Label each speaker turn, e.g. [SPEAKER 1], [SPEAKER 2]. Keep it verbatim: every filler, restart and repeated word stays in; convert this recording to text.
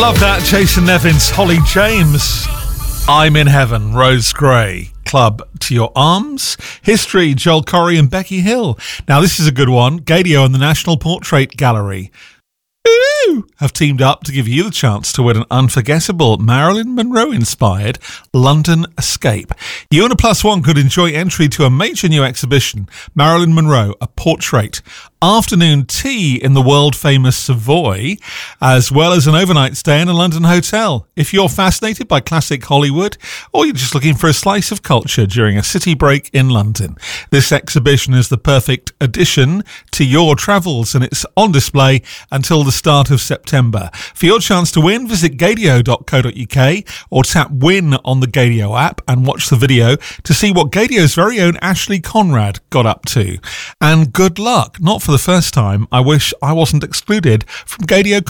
[SPEAKER 1] Love that. Jason Nevins, Holly James. I'm in Heaven, Rose Gray. Club to Your Arms. History, Joel Corey and Becky Hill. Now this is a good one. Gaydio and the National Portrait Gallery have teamed up to give you the chance to win an unforgettable Marilyn Monroe-inspired London escape. You and a plus one could enjoy entry to a major new exhibition, Marilyn Monroe, a Portrait, afternoon tea in the world-famous Savoy, as well as an overnight stay in a London hotel. If you're fascinated by classic Hollywood, or you're just looking for a slice of culture during a city break in London, this exhibition is the perfect addition to your travels, and it's on display until the start of September. For your chance to win, visit gaydio dot co dot uk or tap Win on the Gaydio app and watch the video to see what Gaydio's very own Ashley Conrad got up to. And good luck. Not for the first time. I wish I wasn't excluded from Gaydio